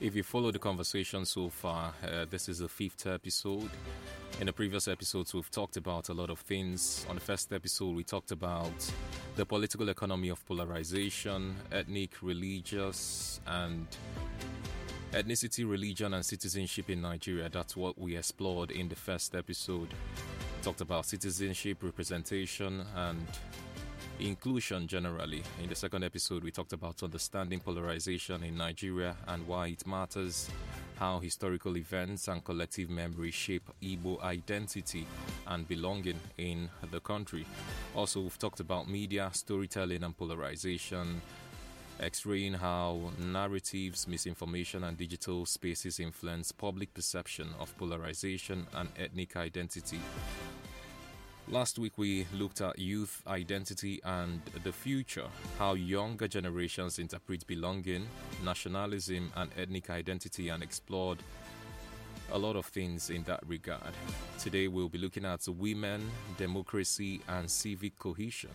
If you follow the conversation so far, this is the 5th episode. In the previous episodes, we've talked about a lot of things. On the first episode, we talked about the political economy of polarization, ethnic, religious, and ethnicity, religion, and citizenship in Nigeria. That's what we explored in the first episode. We talked about citizenship, representation, and inclusion generally. In the second episode, we talked about understanding polarization in Nigeria and why it matters, how historical events and collective memory shape Igbo identity and belonging in the country. Also, we've talked about media, storytelling, and polarization, x-raying how narratives, misinformation, and digital spaces influence public perception of polarization and ethnic identity. Last week, we looked at youth identity and the future, how younger generations interpret belonging, nationalism, and ethnic identity, and explored a lot of things in that regard. Today, we'll be looking at women, democracy, and civic cohesion.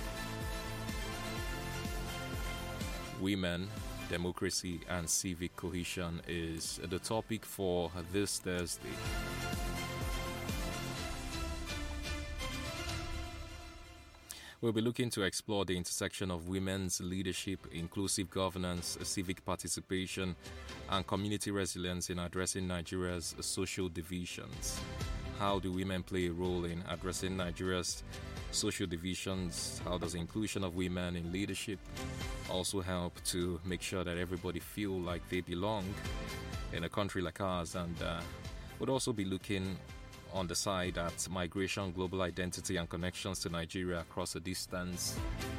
Women, democracy, and civic cohesion is the topic for this Thursday. We'll be looking to explore the intersection of women's leadership, inclusive governance, civic participation, and community resilience in addressing Nigeria's social divisions. How do women play a role in addressing Nigeria's social divisions? How does the inclusion of women in leadership also help to make sure that everybody feel like they belong in a country like ours? And we'll also be looking on the side at migration, global identity, and connections to Nigeria across a distance.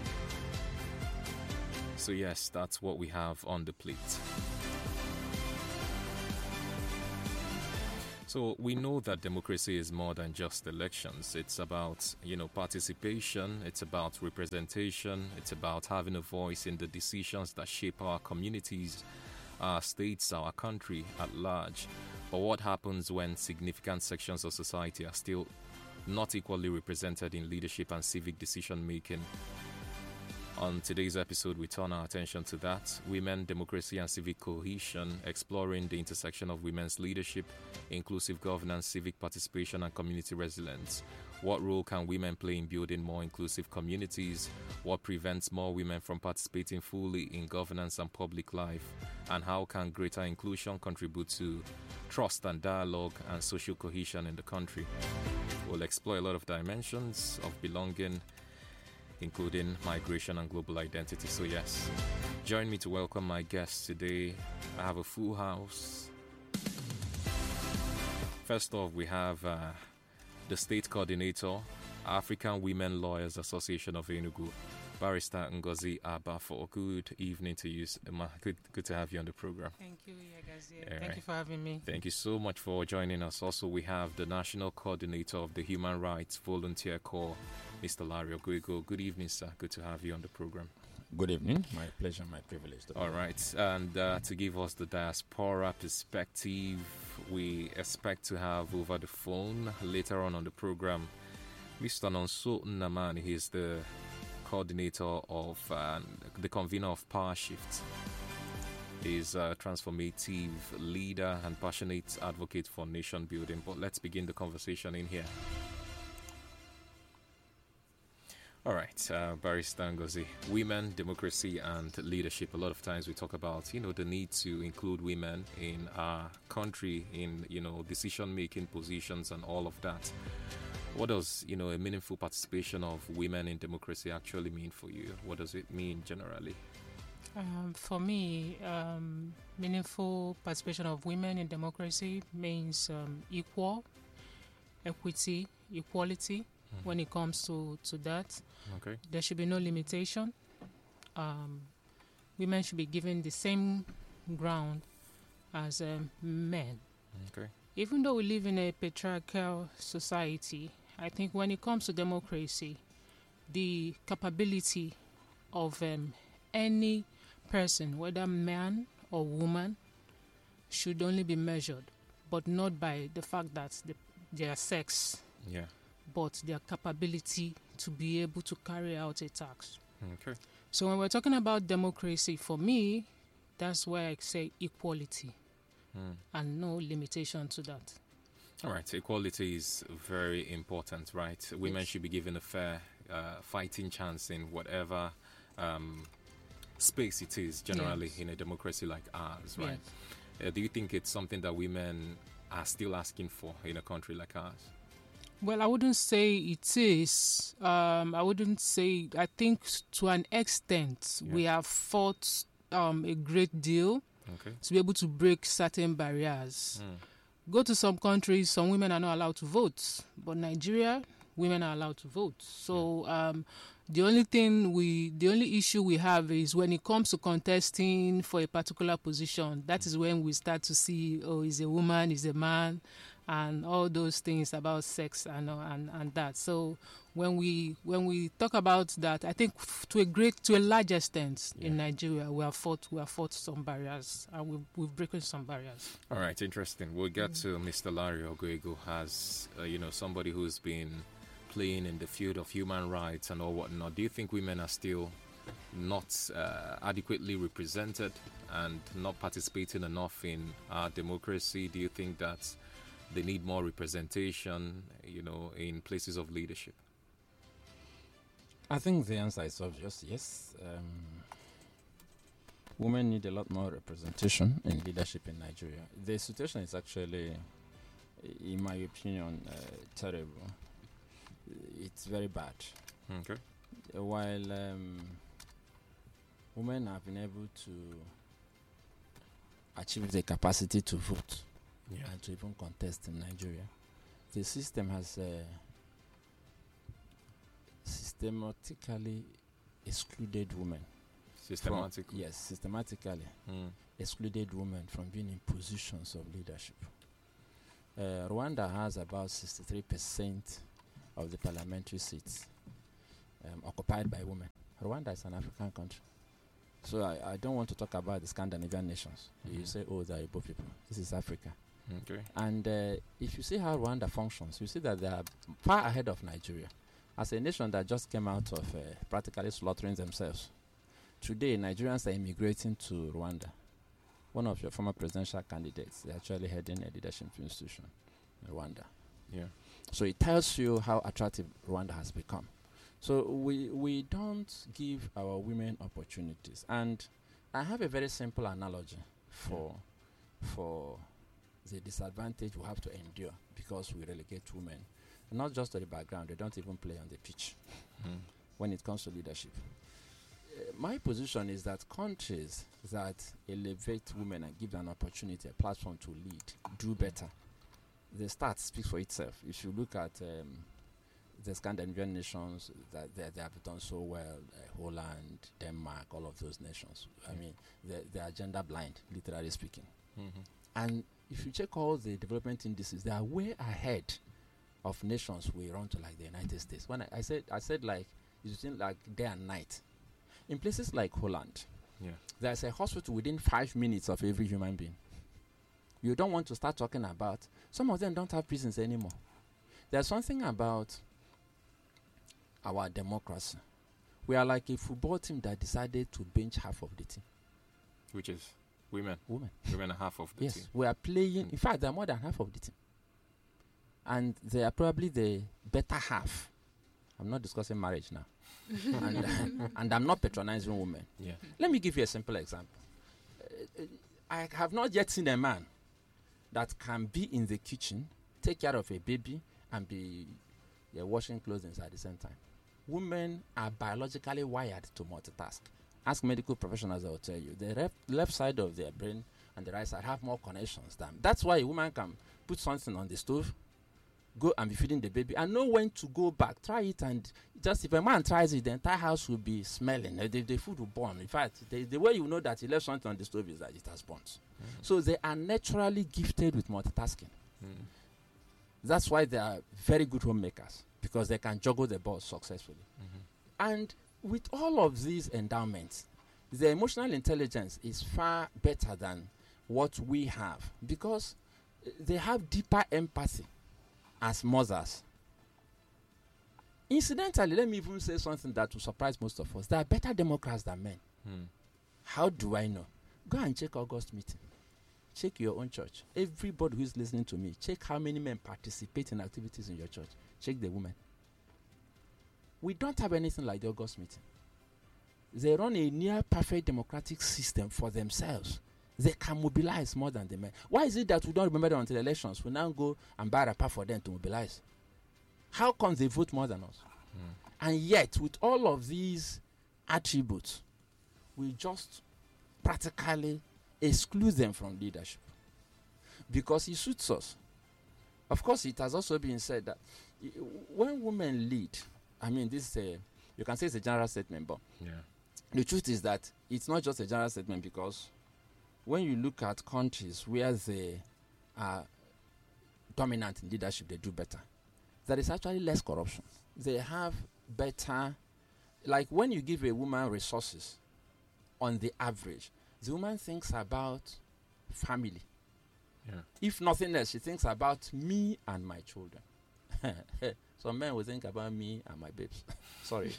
So yes, that's what we have on the plate. So we know that democracy is more than just elections. It's about, participation, it's about representation, it's about having a voice in the decisions that shape our communities, our states, our country at large. But what happens when significant sections of society are still not equally represented in leadership and civic decision making? On today's episode, we turn our attention to that: women, democracy, and civic cohesion, exploring the intersection of women's leadership, inclusive governance, civic participation, and community resilience. What role can women play in building more inclusive communities? What prevents more women from participating fully in governance and public life? And how can greater inclusion contribute to trust and dialogue and social cohesion in the country? We'll explore a lot of dimensions of belonging, including migration and global identity. So yes, join me to welcome my guests today. I have a full house. First off, we have the State Coordinator, African Women Lawyers Association of Enugu, Barrister Ngozi Abafo. Good evening to you. Good to have you on the program. Thank you, Yagazie. Thank you for having me. Thank you so much for joining us. Also, we have the National Coordinator of the Human Rights Volunteer Corps, Mr. Larry Oguego. Good evening, sir. Good to have you on the program. Good evening. My pleasure, my privilege. All right. And to give us the diaspora perspective, we expect to have over the phone later on the program Mr. Nonso Nnamani. He's the coordinator of the convener of Power Shift. He's a transformative leader and passionate advocate for nation building. But let's begin the conversation in here. All right, Barrister Ngozi, women, democracy, and leadership. A lot of times we talk about, the need to include women in our country, in, decision-making positions and all of that. What does, a meaningful participation of women in democracy actually mean for you? What does it mean generally? For me, meaningful participation of women in democracy means equity, equality. When it comes to that, okay, there should be no limitation. Women should be given the same ground as men. Okay. Even though we live in a patriarchal society, I think when it comes to democracy, the capability of any person, whether man or woman, should only be measured, but not by the fact that their sex. Yeah. But their capability to be able to carry out a task. Okay. So when we're talking about democracy, for me, that's where I say equality. and no limitation to that. All right, equality is very important, right? Women Yes. should be given a fair fighting chance in whatever space it is, generally Yes. in a democracy like ours, right? Yes. Do you think it's something that women are still asking for in a country like ours? Well, I wouldn't say it is. I wouldn't say. I think to an extent we have fought a great deal Okay. to be able to break certain barriers. Go to some countries, some women are not allowed to vote, but Nigeria, women are allowed to vote. So the only issue we have is when it comes to contesting for a particular position. That is when we start to see, oh, is a woman, is a man, and all those things about sex and that. So when we talk about that, I think to a large extent in Nigeria we have fought some barriers, and we've broken some barriers. All right, interesting. We'll get to Mr. Larry Oguego as somebody who's been playing in the field of human rights and all whatnot. Do you think women are still not adequately represented and not participating enough in our democracy? Do you think that they need more representation, in places of leadership? I think the answer is obvious, yes. Women need a lot more representation in leadership in Nigeria. The situation is actually, in my opinion, terrible. It's very bad. Okay. While women have been able to achieve the capacity to vote and to even contest in Nigeria, the system has systematically excluded women. Systematically? Systematically excluded women from being in positions of leadership. Rwanda has about 63% of the parliamentary seats occupied by women. Rwanda is an African country. So I don't want to talk about the Scandinavian nations. You say, oh, they are Igbo people. This is Africa. Okay. And if you see how Rwanda functions, you see that they are far ahead of Nigeria. As a nation that just came out of practically slaughtering themselves. Today, Nigerians are immigrating to Rwanda. One of your former presidential candidates, they're actually heading a leadership institution in Rwanda. Yeah. So it tells you how attractive Rwanda has become. So we don't give our women opportunities. And I have a very simple analogy for the disadvantage we have to endure because we relegate women. Not just to the background, they don't even play on the pitch when it comes to leadership. My position is that countries that elevate women and give them an opportunity, a platform to lead, do better. The stats speak for itself. If you look at the Scandinavian nations, that they have done so well, Holland, Denmark, all of those nations. I mean, they are gender blind, literally speaking. And if you check all the development indices, they are way ahead of nations we run to, like the United States. When I said like it's between like day and night. In places like Holland, there's a hospital within 5 minutes of every human being. You don't want to start talking about, some of them don't have prisons anymore. There's something about our democracy. We are like a football team that decided to bench half of the team. Which is women. Women are half of the team. Yes, we are playing. In fact, they're more than half of the team. And they are probably the better half. I'm not discussing marriage now. and I'm not patronizing women. Yeah. Let me give you a simple example. I have not yet seen a man that can be in the kitchen, take care of a baby, and be washing clothes at the same time. Women are biologically wired to multitask. Ask medical professionals, they will tell you. The left side of their brain and the right side have more connections than. That's why a woman can put something on the stove, go and be feeding the baby, and know when to go back. Try it, and just if a man tries it, the entire house will be smelling. The food will burn. In fact, the way you know that he left something on the stove is that it has burnt. So they are naturally gifted with multitasking. That's why they are very good homemakers, because they can juggle the balls successfully. And with all of these endowments, the emotional intelligence is far better than what we have, because they have deeper empathy as mothers. Incidentally, let me even say something that will surprise most of us. They are better Democrats than men. How do I know? Go and check August meeting. check your own church. Everybody who is listening to me, check how many men participate in activities in your church. Check the women. We don't have anything like the August meeting. They run a near perfect democratic system for themselves. They can mobilize more than the men. Why is it that we don't remember them until elections? We now go and buy a paper for them to mobilize. How come they vote more than us? And yet, with all of these attributes, we just practically exclude them from leadership because it suits us. Of course, it has also been said that when women lead, I mean, this is you can say it's a general statement, but the truth is that it's not just a general statement, because when you look at countries where they are dominant in leadership, they do better. There is actually less corruption. They have better, like when you give a woman resources, on the average, the woman thinks about family. If nothing else, she thinks about me and my children. Some men will think about me and my babes. Sorry.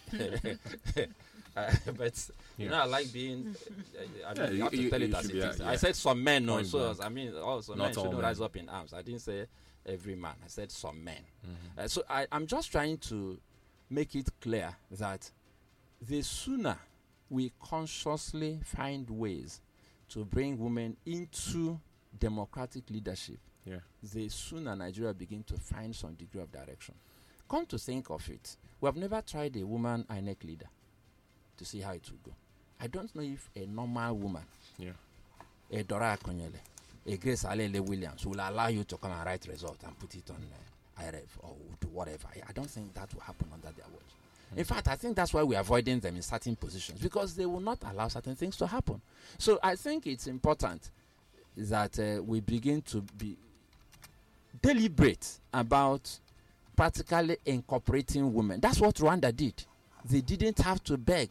But you know, I like being. I mean, you have to tell it as it is. I said some men, no. So I mean, also men shouldn't rise up in arms. I didn't say every man. I said some men. So I'm just trying to make it clear that the sooner we consciously find ways to bring women into democratic leadership, the sooner Nigeria begin to find some degree of direction. Come to think of it, we have never tried a woman INEC leader to see how it will go. I don't know if a normal woman, a Dora Akonyele, a Grace Alele Williams, will allow you to come and write result and put it on IRF or do whatever. I don't think that will happen under their watch. In fact, I think that's why we're avoiding them in certain positions, because they will not allow certain things to happen. So I think it's important that we begin to be deliberate about practically incorporating women. That's what Rwanda did. They didn't have to beg